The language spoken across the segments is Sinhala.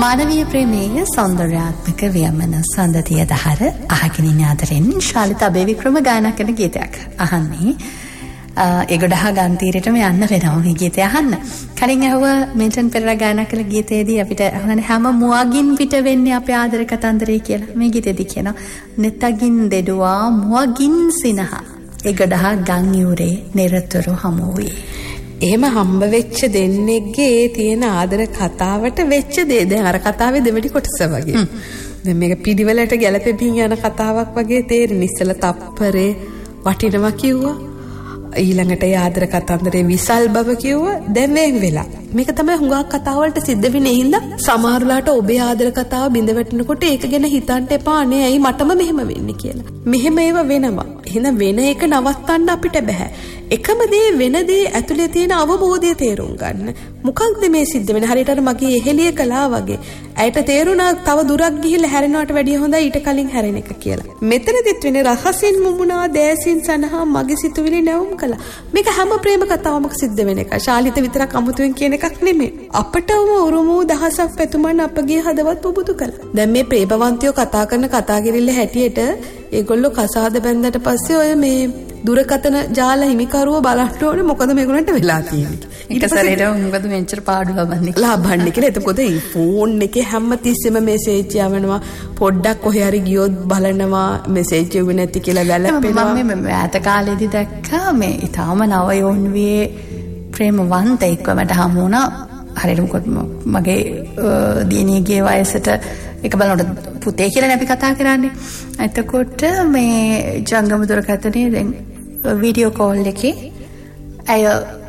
මානවීය ප්‍රේමයේ සෞන්දර්යාත්මක වියමන සඳතිය දහර අහගෙන ඉන්න ආදරෙන් ශාලිත අබේවික්‍රම ගායනා කරන ගීතයක් අහන්නේ. ඒ ගොඩහ ගන්තීරටම යන්න වෙනවා මේ ගීතය අහන්න. කලින් ඇහුව මිල්ටන් පෙරේරා ගායනා කළ ගීතයේදී අපිට අහන්නේ හැම මුවගින් පිට වෙන්නේ අපේ ආදර කතන්දරේ කියලා. මේ ගීතයේදී කියනවා නෙතගින් දෙඩුවා මුවගින් සිනහ. ඒ ගොඩහ ගන් යූරේ නිරතුරු හමු වී. එහෙම හම්බ වෙච්ච දෙන්නෙක්ගේ ඒ තියෙන ආදර කතාවට වෙච්ච දේ දැන් අර කතාවේ දෙවෙනි කොටස වගේ. දැන් මේක පිළිවෙලට ගැලපෙමින් යන කතාවක් වගේ තේරෙන ඉස්සලා තප්පරේ වටිනවා කිව්වා. ඊළඟට ඒ ආදර කතන්දරේ විසල් බව කිව්වා. දැන් වෙන් වෙලා. මේක තමයි හුඟක් කතා වලට සිද්ධ වෙන්නේ. හින්දා සමහරලාට ඔබේ ආදර කතාව බිඳ වැටෙනකොට ඒක ගැන හිතන්න එපා නේ. ඇයි මටම මෙහෙම වෙන්නේ කියලා. මෙහෙම ඒව වෙනවා. එහෙනම් වෙන එක නවත්තන්න අපිට බෑ. එකම දේ වෙන දේ ඇතුලේ තියෙන අවබෝධය තේරුම් ගන්න. මොකක්ද මේ සිද්ධ වෙන්නේ? හරියට අර මගේ එහෙලිය කළා වගේ. ඇයට තේරුණා තව දුරක් ගිහිල්ලා හැරෙනවට වැඩිය හොඳයි ඊට කලින් හැරෙන එක කියලා. මෙතනදිත් වෙන්නේ රහසින් මුමුණා දෑසින් සනහා මගේ සිතුවිලි නැවුම් කළා. මේක හැම ප්‍රේම කතාවකම සිද්ධ වෙන එක. ශාලිත විතරක් අමුතුවෙන් කියන එකක් නෙමෙයි. අපටම උරුම වූ දහසක් පැතුමන් අපගේ හදවත් පුබුදු කළා. දැන් මේ ප්‍රේමවන්තයෝ කතා කරන කතා කිරිල්ල හැටියට ඒගොල්ලෝ කසාද බැන්දට පස්සේ ඔය මේ දුරකථන ජාල හිමිකරුව බලන්න ඕනේ මොකද මේගොල්ලන්ට වෙලා තියෙන්නේ. ඊට පස්සේ මොකද මෙච්චර පාඩු ලබන්නේ කියලා. එතකොට මේ ෆෝන් එකේ හැමතිස්සෙම මෙසේජ් යවනවා. පොඩ්ඩක් කොහේ හරි ගියොත් බලනවා මෙසේජ් යුවේ නැති කියලා වැළපෙනවා. මම ඈත කාලේදී දැක්කා මේ ඊටාම නව යෝන්වියේ ප්‍රේමවන්තයෙක්ව මට හමු වුණා. හරියට මොකද මගේ දියණියගේ වයසට එක බලනකොට පුතේ කියලා අපි කතා කරන්නේ. එතකොට මේ ජංගම දුරකථනයේ දැන් වීඩියෝ කෝල් එකේ අය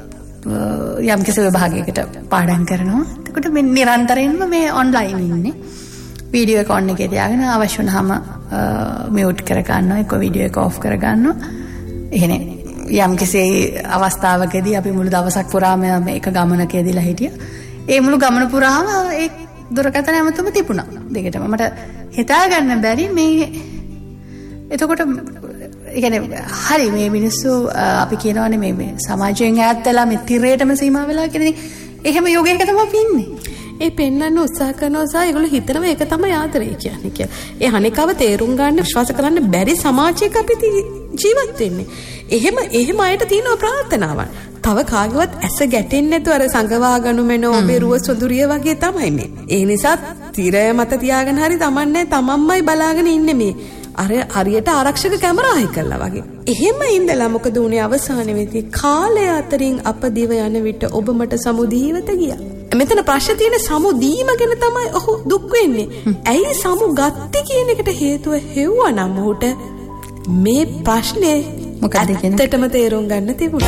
යම් කිසි විභාගයකට පාඩම් කරනවා. එතකොට මේ නිරන්තරයෙන්ම මේ ඔන්ලයින් ඉන්නේ. වීඩියෝ එක ඔන් එකේ තියාගෙන අවශ්‍ය වුණාම මියුට් කර ගන්නවා. ඒක වීඩියෝ එක ඔෆ් කර ගන්නවා. එහෙනේ යම් කිසි අවස්ථාවකදී අපි මුළු දවසක් පුරාම මේක ගමනකදීලා හිටියා. ඒ මුළු ගමන පුරාම ඒ දුරකථන ඇමතුම තිබුණා. දෙකටම මට හිතා ගන්න බැරි මේ එතකොට ඒ කියන්නේ හරි මේ මිනිස්සු අපි කියනවානේ මේ සමාජයෙන් ඈත් වෙලා මේ තිරේටම සීමා වෙලා කියන්නේ එහෙම යෝගයක තමයි අපි ඉන්නේ. ඒ පෙන්වන්න උත්සාහ කරනවා සහ ඒගොල්ලෝ හිතනවා ඒක තමයි ආදරය කියන්නේ කියලා. ඒ අනිකව තේරුම් ගන්න විශ්වාස කරන්න බැරි සමාජයක අපි ජීවත් වෙන්නේ. එහෙම අයට තියෙන ප්‍රාර්ථනාවක්. තව කාගේවත් ඇස ගැටෙන්නේ නැතුව අර සංගවා ගනුමෙන ඔබේ රුව සොඳුරිය වගේ තමයි මේ. ඒ නිසා තිරය මත තියාගෙන හරි තමන්නේ තමන්මයි බලාගෙන ඉන්නේ මේ. අර හරියට ආරක්ෂක කැමරායි කළා වගේ. එහෙම ඉඳලා මොකද උනේ අවසානයේදී කාලය අතරින් අප දිව යන විට ඔබ මට සමුදීවත ගියා. මෙතන ප්‍රශ්නේ තියෙන සමුදීම ගැන තමයි ඔහු දුක් වෙන්නේ. ඇයි සමු ගත්තේ කියන එකට හේතුව හෙව්වනම් ඔහුට මේ ප්‍රශ්නේ මොකක්ද කියන ඇත්තටම තේරුම් ගන්න තිබුණා.